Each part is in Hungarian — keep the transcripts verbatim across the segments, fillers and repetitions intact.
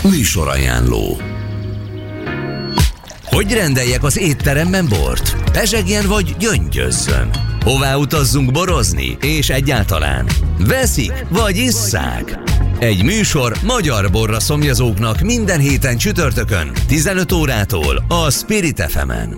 Műsorajánló. Hogy rendeljek az étteremben bort? Pezsegjen vagy gyöngyözzön? Hová utazzunk borozni? És egyáltalán veszik vagy isszák? Egy műsor magyar borra szomjazóknak minden héten csütörtökön tizenöt órától a Spirit ef emen.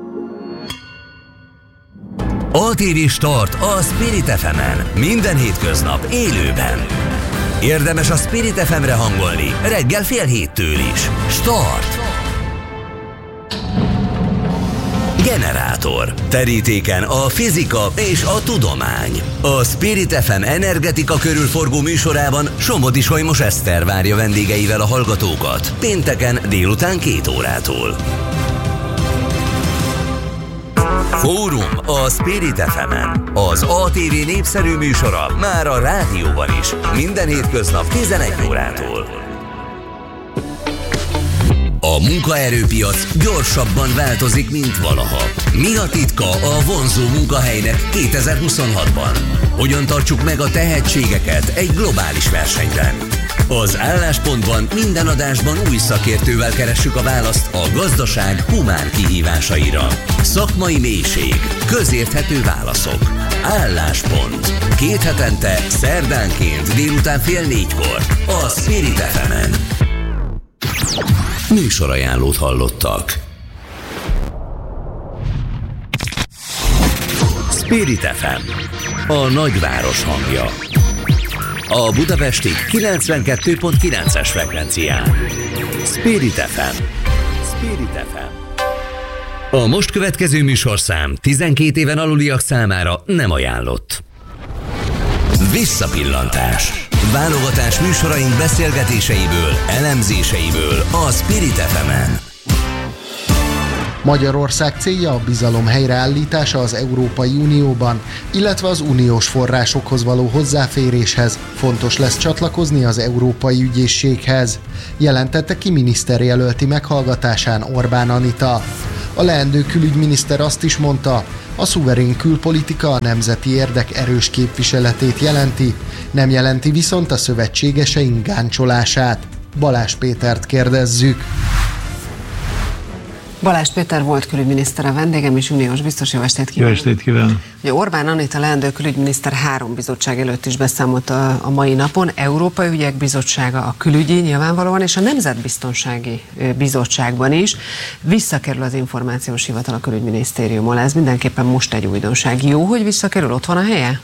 á té vé Start a Spirit ef emen minden hétköznap élőben. Érdemes a Spirit ef emre hangolni reggel fél héttől is. Start! Generátor. Terítéken a fizika és a tudomány. A Spirit ef em energetika körül forgó műsorában Somodi Solymos Eszter várja vendégeivel a hallgatókat. Pénteken délután két órától. Fórum a Spirit ef emen. Az á té vé népszerű műsora már a rádióban is. Minden hétköznap tizenegy órától. A munkaerőpiac gyorsabban változik, mint valaha. Mi a titka a vonzó munkahelynek kétezer-huszonhatban? Hogyan tartsuk meg a tehetségeket egy globális versenyben? Az Álláspontban minden adásban új szakértővel keressük a választ a gazdaság humán kihívásaira. Szakmai mélység, közérthető válaszok. Álláspont. Két hetente, szerdánként délután fél négykor a Spirit ef emen. Műsorajánlót hallottak. Spirit ef em, a nagyváros hangja. A budapesti kilencvenkettő pont kilences frekvencián. Spirit ef em. Spirit ef em. A most következő műsorszám tizenkét éven aluliak számára nem ajánlott. Visszapillantás. Válogatás műsoraink beszélgetéseiből, elemzéseiből a Spirit ef emen. Magyarország célja a bizalom helyreállítása az Európai Unióban, illetve az uniós forrásokhoz való hozzáféréshez. Fontos lesz csatlakozni az Európai Ügyészséghez, jelentette ki miniszterjelölti meghallgatásán Orbán Anita. A leendő külügyminiszter azt is mondta, a szuverén külpolitika a nemzeti érdek erős képviseletét jelenti, nem jelenti viszont a szövetségeseink gáncsolását. Balázs Pétert kérdezzük. Balázs Péter volt külügyminiszter a vendégem, és uniós biztos. Jó estét kívánok! Jó estét kívánok! Ugye Orbán Anita leendő külügyminiszter három bizottság előtt is beszámolt a, a mai napon. Európai Ügyek Bizottsága, a Külügyi nyilvánvalóan, és a Nemzetbiztonsági Bizottságban is visszakerül az Információs Hivatal a Külügyminisztérium alá. Ez mindenképpen most egy újdonság. Jó, hogy visszakerül? Ott van a helye?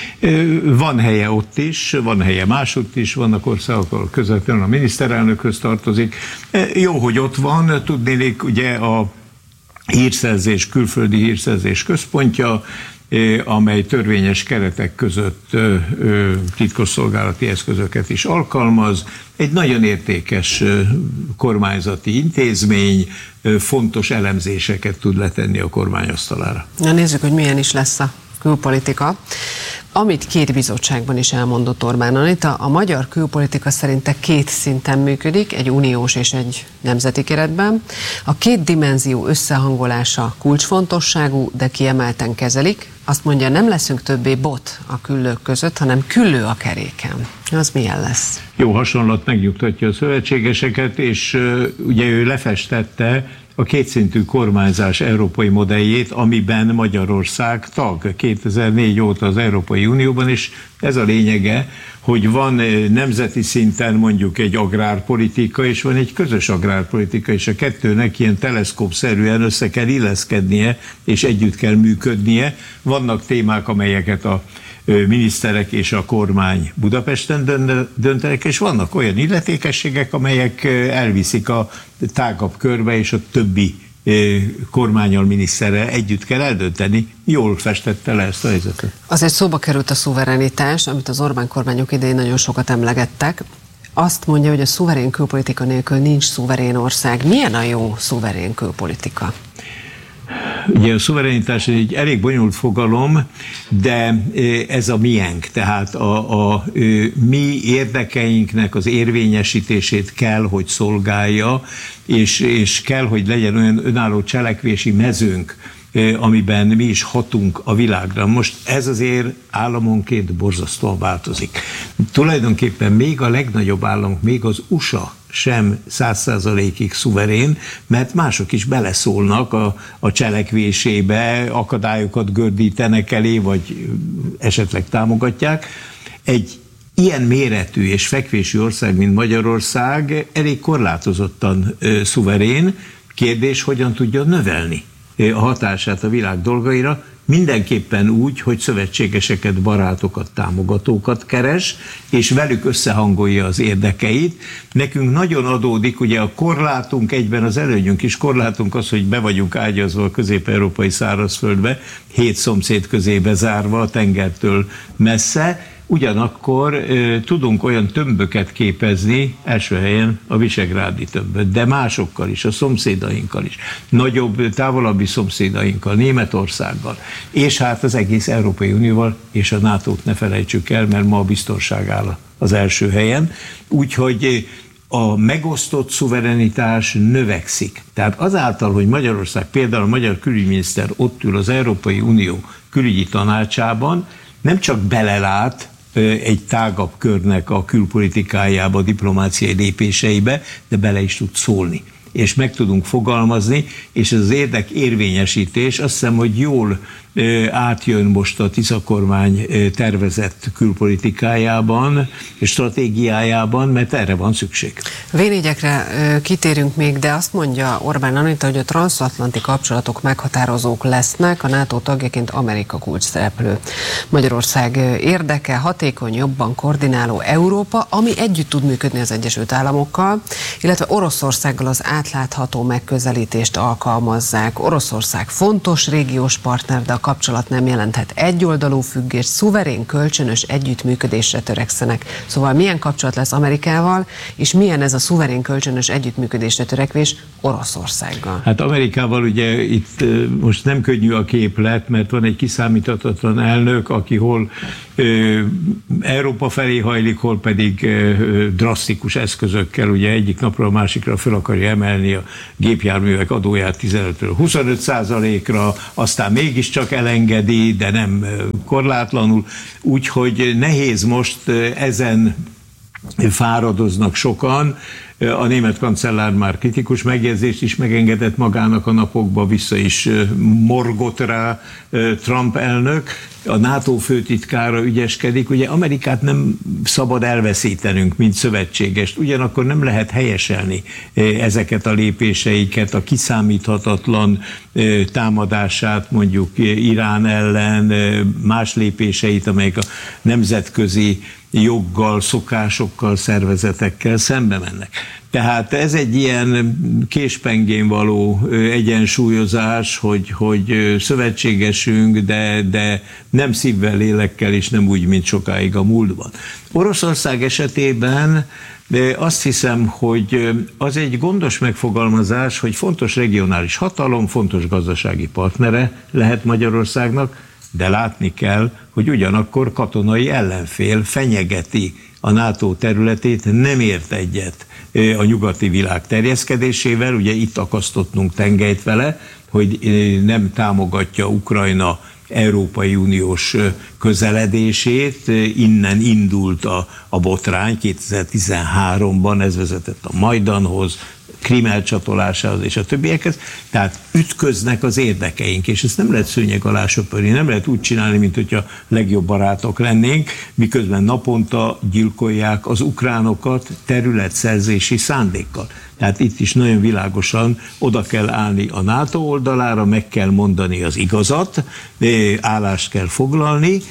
Van helye ott is, van helye másutt is, vannak országok, ahol közvetlenül a miniszterelnökhöz tartozik. Jó, hogy ott van, tudnélik, ugye a hírszerzés, külföldi hírszerzés központja, amely törvényes keretek között titkosszolgálati eszközöket is alkalmaz. Egy nagyon értékes kormányzati intézmény, fontos elemzéseket tud letenni a kormány asztalára. Na nézzük, hogy milyen is lesz a külpolitika. Amit két bizottságban is elmondott Orbán Anita, a magyar külpolitika szerinte két szinten működik, egy uniós és egy nemzeti keretben. A két dimenzió összehangolása kulcsfontosságú, de kiemelten kezelik. Azt mondja, nem leszünk többé bot a küllők között, hanem küllő a keréken. Az milyen lesz? Jó hasonlat, megnyugtatja a szövetségeseket, és uh, ugye ő lefestette a kétszintű kormányzás európai modelljét, amiben Magyarország tag kétezer-négy óta az Európai Unióban, és ez a lényege, hogy van nemzeti szinten mondjuk egy agrárpolitika, és van egy közös agrárpolitika, és a kettőnek ilyen teleszkópszerűen össze kell illeszkednie, és együtt kell működnie. Vannak témák, amelyeket a miniszterek és a kormány Budapesten döntenek, és vannak olyan illetékességek, amelyek elviszik a tágabb körbe, és a többi kormánnyal, miniszterrel együtt kell eldönteni. Jól festette le ezt a helyzetet. Azért szóba került a szuverenitás, amit az Orbán kormányok idején nagyon sokat emlegettek. Azt mondja, hogy a szuverén külpolitika nélkül nincs szuverén ország. Milyen a jó szuverén külpolitika? Ugye a szuverenitás egy elég bonyolult fogalom, de ez a miénk, tehát a, a mi érdekeinknek az érvényesítését kell, hogy szolgálja, és, és kell, hogy legyen olyan önálló cselekvési mezőnk, amiben mi is hatunk a világra. Most ez azért államonként borzasztóan változik. Tulajdonképpen még a legnagyobb államok, még az u es á sem száz százalékig szuverén, mert mások is beleszólnak a, a cselekvésébe, akadályokat gördítenek elé, vagy esetleg támogatják. Egy ilyen méretű és fekvésű ország, mint Magyarország, elég korlátozottan ö, szuverén. Kérdés, hogyan tudja növelni a hatását a világ dolgaira, mindenképpen úgy, hogy szövetségeseket, barátokat, támogatókat keres, és velük összehangolja az érdekeit. Nekünk nagyon adódik, ugye a korlátunk, egyben az előnyünk is, korlátunk az, hogy be vagyunk ágyazva a közép-európai szárazföldbe, hét szomszéd közébe zárva, a tengertől messze, ugyanakkor e, tudunk olyan tömböket képezni, első helyen a visegrádi tömböt, de másokkal is, a szomszédainkkal is, nagyobb, távolabbi szomszédainkkal, Németországgal, és hát az egész Európai Unióval, és a nátót ne felejtsük el, mert ma a biztonság áll az első helyen. Úgyhogy a megosztott szuverenitás növekszik. Tehát azáltal, hogy Magyarország, például a magyar külügyminiszter ott ül az Európai Unió külügyi tanácsában, nem csak belelát egy tágabb körnek a külpolitikájába, a diplomáciai lépéseibe, de bele is tud szólni. És meg tudunk fogalmazni, és ez az érdek érvényesítés azt hiszem, hogy jól átjön most a Tisza kormány tervezett külpolitikájában, stratégiájában, mert erre van szükség. Vénigyekre kitérünk még, de azt mondja Orbán Anita, hogy a transzatlanti kapcsolatok meghatározók lesznek, a NATO tagjaként Amerika kulcsszereplő. Magyarország érdeke hatékony, jobban koordináló Európa, ami együtt tud működni az Egyesült Államokkal, illetve Oroszországgal az átlátható megközelítést alkalmazzák. Oroszország fontos régiós partner, de a kapcsolat nem jelenthet egyoldalú függést, szuverén, kölcsönös együttműködésre törekszenek. Szóval milyen kapcsolat lesz Amerikával, és milyen ez a szuverén, kölcsönös együttműködésre törekvés Oroszországgal? Hát Amerikával ugye itt most nem könnyű a képlet, mert van egy kiszámíthatatlan elnök, aki hol ö, Európa felé hajlik, hol pedig ö, drasztikus eszközökkel, ugye egyik napról a másikra fel akarja emelni a gépjárművek adóját tizenötről huszonöt százalékra, aztán mégiscsak elengedi, de nem korlátlanul, úgyhogy nehéz most ezen fáradoznak sokan. A német kancellár már kritikus megjegyzést is megengedett magának a napokban, vissza is morgott rá Trump elnök. A NATO főtitkára ügyeskedik, ugye Amerikát nem szabad elveszítenünk, mint szövetségest, ugyanakkor nem lehet helyeselni ezeket a lépéseiket, a kiszámíthatatlan támadását mondjuk Irán ellen, más lépéseit, amelyek a nemzetközi joggal, szokásokkal, szervezetekkel szembe mennek. Tehát ez egy ilyen késpengén való egyensúlyozás, hogy, hogy szövetségesünk, de, de nem szívvel, lélekkel, és nem úgy, mint sokáig a múltban. Oroszország esetében de azt hiszem, hogy az egy gondos megfogalmazás, hogy fontos regionális hatalom, fontos gazdasági partnere lehet Magyarországnak, de látni kell, hogy ugyanakkor katonai ellenfél fenyegeti a NATO területét, nem ért egyet a nyugati világ terjeszkedésével, ugye itt akasztottunk tengelyt vele, hogy nem támogatja Ukrajna Európai Uniós közeledését, innen indult a, a botrány kétezer-tizenháromban, ez vezetett a Majdanhoz, Krím elcsatolásához és a többiekhez, tehát ütköznek az érdekeink, és ezt nem lehet szőnyeg alá söpörni, nem lehet úgy csinálni, mint hogyha legjobb barátok lennénk, miközben naponta gyilkolják az ukránokat területszerzési szándékkal. Tehát itt is nagyon világosan oda kell állni a NATO oldalára, meg kell mondani az igazat, állást kell foglalni,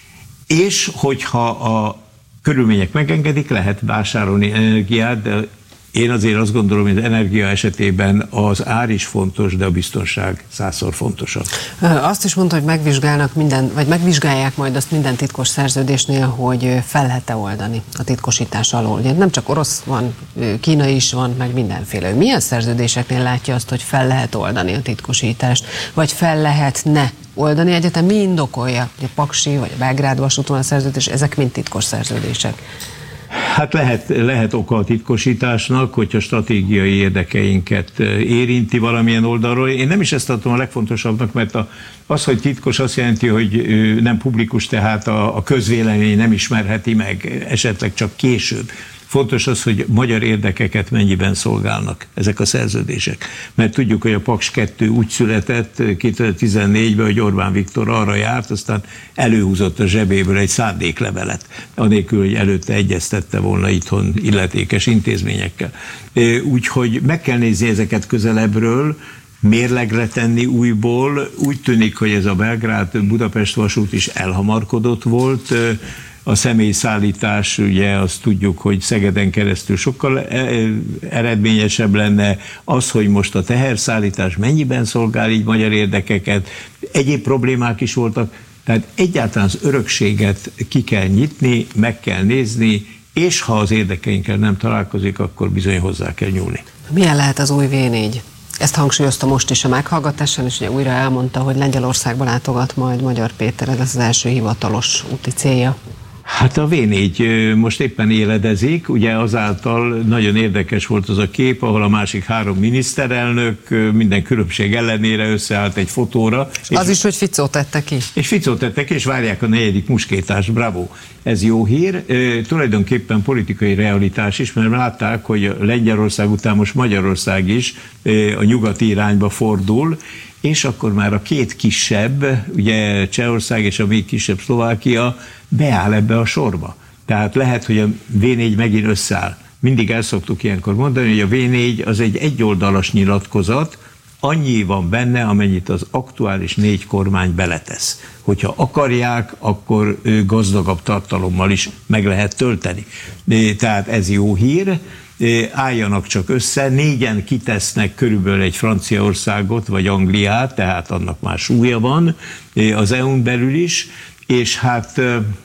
és hogyha a körülmények megengedik, lehet vásárolni energiát, de én azért azt gondolom, hogy az energia esetében az ár is fontos, de a biztonság százszor fontosabb. Azt is mondta, hogy megvizsgálnak minden, vagy megvizsgálják majd azt minden titkos szerződésnél, hogy fel lehet-e oldani a titkosítás alól. Ugye nem csak orosz van, Kína is van, meg mindenféle. Milyen szerződéseknél látja azt, hogy fel lehet oldani a titkosítást, vagy fel lehetne oldani egyetem? Mi indokolja? A Paksi vagy a Belgrád vasútvonal szerződés, ezek mind titkos szerződések. Hát lehet, lehet oka a titkosításnak, hogyha stratégiai érdekeinket érinti valamilyen oldalról. Én nem is ezt tartom a legfontosabbnak, mert a, az, hogy titkos, azt jelenti, hogy nem publikus, tehát a, a közvélemény nem ismerheti meg, esetleg csak később. Fontos az, hogy magyar érdekeket mennyiben szolgálnak ezek a szerződések. Mert tudjuk, hogy a Paks kettő úgy született kétezer-tizennégyben, hogy Orbán Viktor arra járt, aztán előhúzott a zsebéből egy szándéklevelet, anélkül, hogy előtte egyeztette volna itthon illetékes intézményekkel. Úgyhogy meg kell nézni ezeket közelebbről, mérlegre tenni újból. Úgy tűnik, hogy ez a Belgrád-Budapest vasút is elhamarkodott volt. A személyszállítás, ugye azt tudjuk, hogy Szegeden keresztül sokkal eredményesebb lenne. Az, hogy most a teherszállítás mennyiben szolgál így magyar érdekeket, egyéb problémák is voltak, tehát egyáltalán az örökséget ki kell nyitni, meg kell nézni, és ha az érdekeinkkel nem találkozik, akkor bizony hozzá kell nyúlni. Milyen lehet az új vé négy? Ezt hangsúlyozta most is a meghallgatásán, és ugye újra elmondta, hogy Lengyelországba látogat majd Magyar Péter, ez az első hivatalos úti célja. Hát a vé négy most éppen éledezik, ugye azáltal nagyon érdekes volt az a kép, ahol a másik három miniszterelnök minden különbség ellenére összeállt egy fotóra. Az is, hogy Ficó tette ki. És Ficó tette ki, és várják a negyedik muskétást, bravo. Ez jó hír, e, tulajdonképpen politikai realitás is, mert látták, hogy Lengyelország után most Magyarország is e, a nyugati irányba fordul, és akkor már a két kisebb, ugye Csehország és a még kisebb Szlovákia beáll ebbe a sorba. Tehát lehet, hogy a vé négy megint összeáll. Mindig el szoktuk ilyenkor mondani, hogy a vé négy az egy egyoldalas nyilatkozat, annyi van benne, amennyit az aktuális négy kormány beletesz. Hogyha akarják, akkor gazdagabb tartalommal is meg lehet tölteni. Tehát ez jó hír. Álljanak csak össze, négyen kitesznek körülbelül egy Franciaországot vagy Angliát, tehát annak már súlya van az é u-n belül is, és hát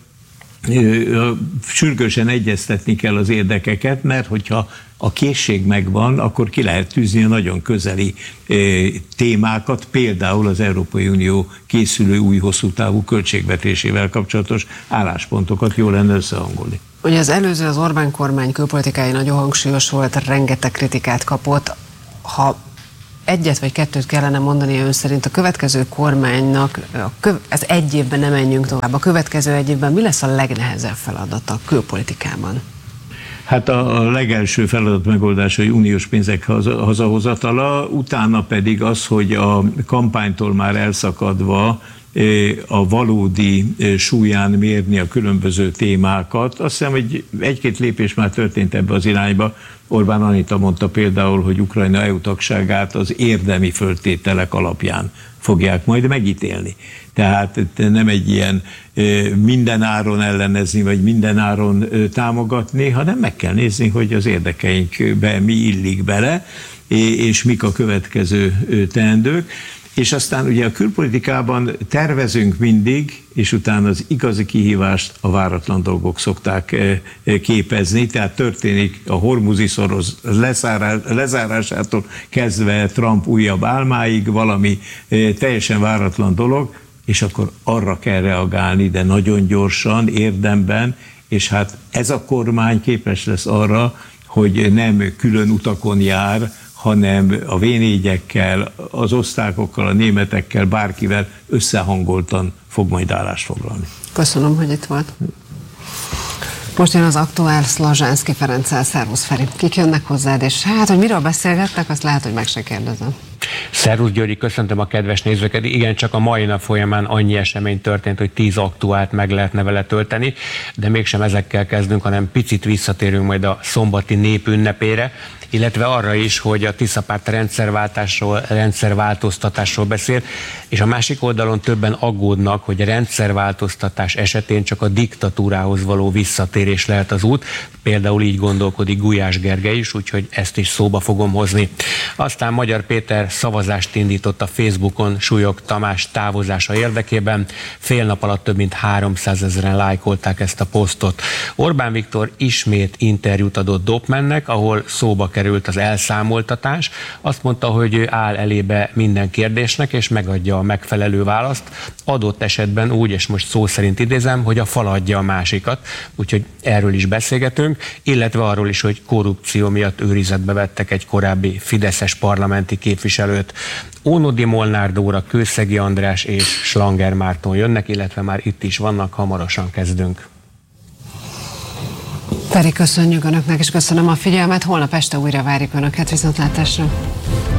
sürgősen egyeztetni kell az érdekeket, mert hogyha a készség megvan, akkor ki lehet tűzni a nagyon közeli témákat, például az Európai Unió készülő új hosszú távú költségvetésével kapcsolatos álláspontokat jó lenne összehangolni. Ugye az előző, az Orbán kormány külpolitikai nagyon hangsúlyos volt, rengeteg kritikát kapott. Ha egyet vagy kettőt kellene mondani ön szerint a következő kormánynak, ez egy évben nem menjünk tovább, a következő egy évben mi lesz a legnehezebb feladata külpolitikában? Hát a legelső feladat megoldása, hogy uniós pénzek hazahozatala, utána pedig az, hogy a kampánytól már elszakadva a valódi súlyán mérni a különböző témákat. Azt hiszem, hogy egy-két lépés már történt ebbe az irányba. Orbán Anita mondta például, hogy Ukrajna é u tagságát az érdemi föltételek alapján fogják majd megítélni. Tehát nem egy ilyen minden áron ellenezni, vagy minden áron támogatni, hanem meg kell nézni, hogy az érdekeinkbe mi illik bele, és mik a következő teendők. És aztán ugye a külpolitikában tervezünk mindig, és utána az igazi kihívást a váratlan dolgok szokták képezni, tehát történik a hormuzi szoroz lezárásától kezdve Trump újabb álmáig valami teljesen váratlan dolog, és akkor arra kell reagálni, de nagyon gyorsan, érdemben, és hát ez a kormány képes lesz arra, hogy nem külön utakon jár, hanem a vé négyekkel, az osztrákokkal, a németekkel, bárkivel összehangoltan fog majd állást foglalni. Köszönöm, hogy itt volt. Most jön az aktuál Szlazsánszky Ferenccel. Szervusz Feri. Kik jönnek hozzád, és hát, hogy miről beszélgettek, azt lehet, hogy meg se kérdezem. Szervusz Györgyi, köszöntöm a kedves nézőket. Igen, csak a mai nap folyamán annyi esemény történt, hogy tíz aktuált meg lehetne vele tölteni, de mégsem ezekkel kezdünk, hanem picit visszatérünk majd a szombati népünnepére, illetve arra is, hogy a Tiszapárt rendszerváltásról, rendszerváltoztatásról beszél, és a másik oldalon többen aggódnak, hogy a rendszerváltoztatás esetén csak a diktatúrához való visszatérés lehet az út. Például így gondolkodik Gulyás Gergely is, úgyhogy ezt is szóba fogom hozni. Aztán Magyar Péter szavazást indított a Facebookon Súlyog Tamás távozása érdekében. Fél nap alatt több mint háromszázezren lájkolták ezt a posztot. Orbán Viktor ismét interjút adott Dopmannek, ahol szóba került az elszámoltatás. Azt mondta, hogy ő áll elébe minden kérdésnek, és megadja a megfelelő választ. Adott esetben úgy, és most szó szerint idézem, hogy a fal adja a másikat. Úgyhogy erről is beszélgetünk, illetve arról is, hogy korrupció miatt őrizetbe vettek egy korábbi fideszes parlamenti képviselőt. Ónodi Molnár Dóra, Kőszegi András és Slanger Márton jönnek, illetve már itt is vannak, hamarosan kezdünk. Feri, köszönjük Önöknek, és köszönöm a figyelmet. Holnap este újra várjuk Önöket, viszontlátásra.